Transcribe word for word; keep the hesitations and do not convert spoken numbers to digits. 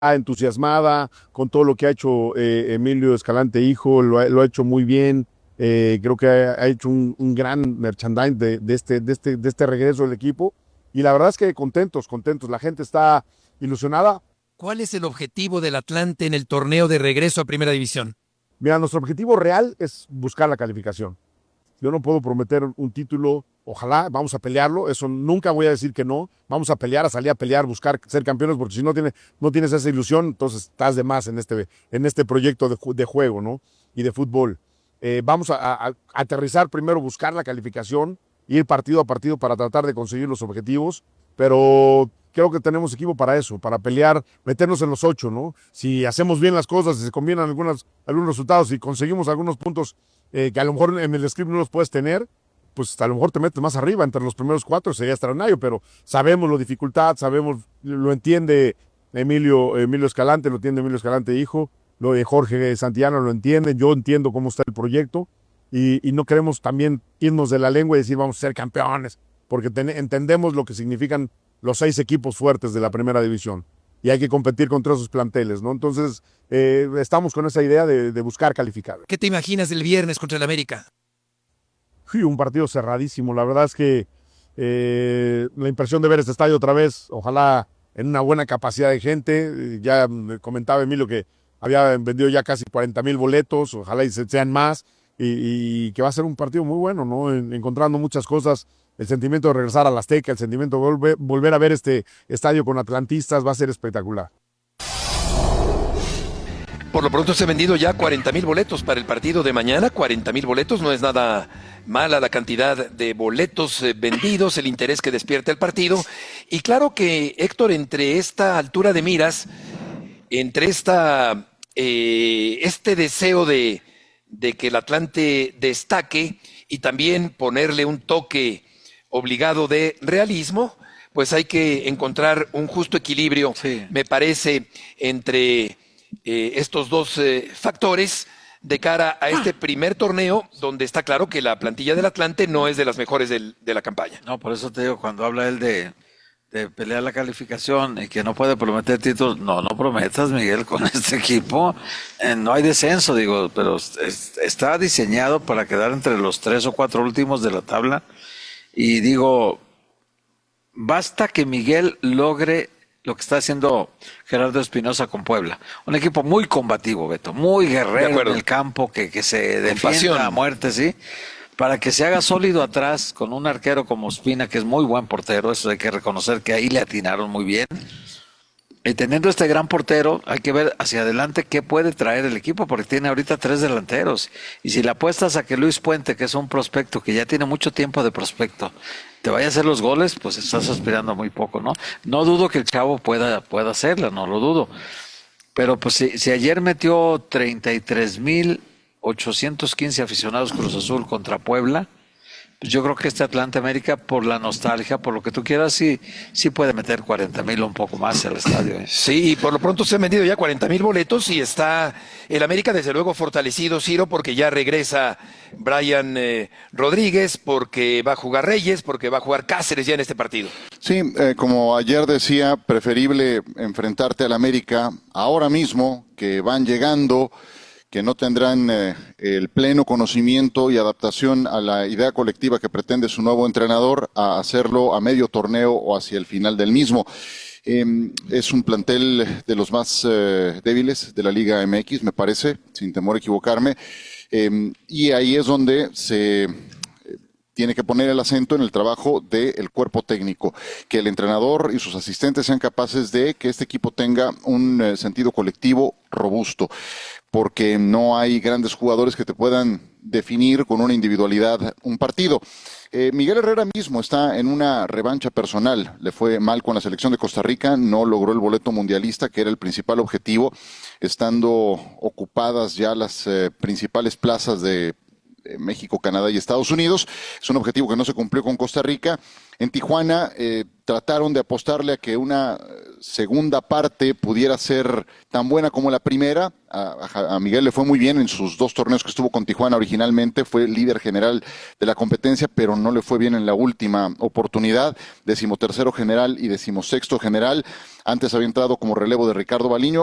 entusiasmada con todo lo que ha hecho eh, Emilio Escalante hijo, lo ha, lo ha hecho muy bien. Eh, creo que ha, ha hecho un, un gran merchandising de, de, este, de, este, de este regreso del equipo. Y la verdad es que contentos, contentos. La gente está ilusionada. ¿Cuál es el objetivo del Atlante en el torneo de regreso a Primera División? Mira, nuestro objetivo real es buscar la calificación. Yo no puedo prometer un título, ojalá, vamos a pelearlo, eso nunca voy a decir que no, vamos a pelear, a salir a pelear, buscar ser campeones, porque si no, tiene, no tienes esa ilusión, entonces estás de más en este, en este proyecto de, de juego, ¿no? Y de fútbol. Eh, vamos a, a, a aterrizar primero, buscar la calificación, ir partido a partido para tratar de conseguir los objetivos, pero creo que tenemos equipo para eso, para pelear, meternos en los ocho, ¿no? Si hacemos bien las cosas, si se combinan algunas, algunos resultados, y conseguimos algunos puntos eh, que a lo mejor en el script no los puedes tener, pues a lo mejor te metes más arriba, entre los primeros cuatro sería extraordinario, pero sabemos la dificultad, sabemos, lo entiende Emilio, Emilio Escalante, lo entiende Emilio Escalante hijo, lo de Jorge Santillana lo entiende, yo entiendo cómo está el proyecto, y, y no queremos también irnos de la lengua y decir vamos a ser campeones, porque ten, entendemos lo que significan los seis equipos fuertes de la primera división y hay que competir contra esos planteles, ¿no? Entonces, eh, estamos con esa idea de, de buscar calificar. ¿Qué te imaginas del viernes contra el América? Sí, un partido cerradísimo. La verdad es que eh, la impresión de ver este estadio otra vez, ojalá en una buena capacidad de gente. Ya comentaba Emilio que había vendido ya casi cuarenta mil boletos, ojalá y sean más, y, y que va a ser un partido muy bueno, ¿no? En, encontrando muchas cosas. El sentimiento de regresar a la Azteca, el sentimiento de volver, volver a ver este estadio con atlantistas va a ser espectacular. Por lo pronto se han vendido ya cuarenta mil boletos para el partido de mañana. cuarenta mil boletos, no es nada mala la cantidad de boletos vendidos, el interés que despierta el partido. Y claro que, Héctor, entre esta altura de miras, entre esta, eh, este deseo de, de que el Atlante destaque y también ponerle un toque obligado de realismo, pues hay que encontrar un justo equilibrio, sí, me parece, entre eh, estos dos eh, factores de cara a este primer torneo, donde está claro que la plantilla del Atlante no es de las mejores del, de la campaña. No, por eso te digo, cuando habla él de, de pelear la calificación y que no puede prometer títulos, no, no prometas, Miguel, con este equipo, eh, no hay descenso, digo, pero es, está diseñado para quedar entre los tres o cuatro últimos de la tabla. Y digo, basta que Miguel logre lo que está haciendo Gerardo Espinosa con Puebla. Un equipo muy combativo, Beto, muy guerrero en el campo, que, que se defiende a muerte, ¿sí? Para que se haga sólido atrás con un arquero como Ospina, que es muy buen portero, eso hay que reconocer que ahí le atinaron muy bien. Y teniendo este gran portero, hay que ver hacia adelante qué puede traer el equipo, porque tiene ahorita tres delanteros. Y si le apuestas a que Luis Puente, que es un prospecto, que ya tiene mucho tiempo de prospecto, te vaya a hacer los goles, pues estás aspirando muy poco, ¿no? No dudo que el chavo pueda, pueda hacerla, no lo dudo. Pero pues si, si ayer metió treinta y tres mil ochocientos quince aficionados Cruz Azul contra Puebla, pues yo creo que este Atlante América, por la nostalgia, por lo que tú quieras, sí, sí puede meter cuarenta mil o un poco más al estadio. ¿eh? Sí, por lo pronto se han vendido ya cuarenta mil boletos y está el América desde luego fortalecido, Ciro, porque ya regresa Brian eh, Rodríguez, porque va a jugar Reyes, porque va a jugar Cáceres ya en este partido. Sí, eh, como ayer decía, preferible enfrentarte al América ahora mismo, que van llegando, que no tendrán eh, el pleno conocimiento y adaptación a la idea colectiva que pretende su nuevo entrenador, a hacerlo a medio torneo o hacia el final del mismo. Eh, es un plantel de los más eh, débiles de la Liga M X, me parece, sin temor a equivocarme, eh, y ahí es donde se tiene que poner el acento en el trabajo del cuerpo técnico, que el entrenador y sus asistentes sean capaces de que este equipo tenga un eh, sentido colectivo robusto, porque no hay grandes jugadores que te puedan definir con una individualidad un partido. Eh, Miguel Herrera mismo está en una revancha personal, le fue mal con la selección de Costa Rica, no logró el boleto mundialista, que era el principal objetivo, estando ocupadas ya las eh, principales plazas de eh, México, Canadá y Estados Unidos. Es un objetivo que no se cumplió con Costa Rica. En Tijuana eh, trataron de apostarle a que una segunda parte pudiera ser tan buena como la primera. A, a, a Miguel le fue muy bien en sus dos torneos que estuvo con Tijuana originalmente, fue líder general de la competencia, pero no le fue bien en la última oportunidad, decimotercero general y decimosexto general. Antes había entrado como relevo de Ricardo Baliño.